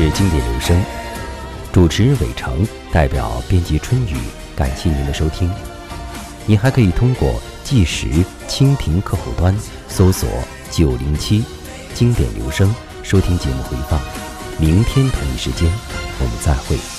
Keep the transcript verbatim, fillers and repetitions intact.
是经典留声，主持人伟成，代表编辑春雨，感谢您的收听。您还可以通过计时蜻蜓客户端搜索九零七经典留声收听节目回放。明天同一时间我们再会。